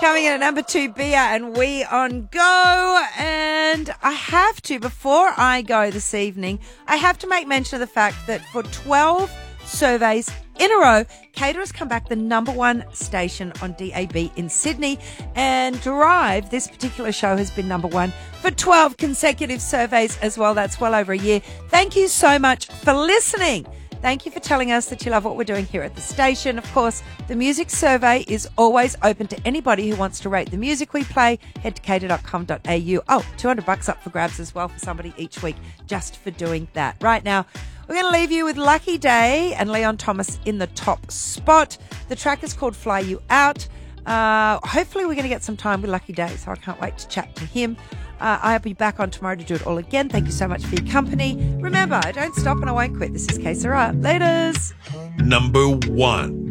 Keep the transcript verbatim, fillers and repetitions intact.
Coming in at number two, Bia and We On Go. And I have to, before I go this evening, I have to make mention of the fact that for twelve surveys in a row, Cater has come back the number one station on D A B in Sydney, and Drive, this particular show, has been number one for twelve consecutive surveys as well. That's well over a year. Thank you so much for listening. Thank you for telling us that you love what we're doing here at the station. Of course, the music survey is always open to anybody who wants to rate the music we play. Head to cater dot com dot a u. Oh, two hundred bucks up for grabs as well for somebody each week just for doing that. Right now, we're going to leave you with Lucky Day and Leon Thomas in the top spot. The track is called Fly You Out. Uh, hopefully we're going to get some time with Lucky Day, so I can't wait to chat to him. Uh, I'll be back on tomorrow to do it all again. Thank you so much for your company. Remember, I don't stop and I won't quit. This is K Sarah. Laters. Number one.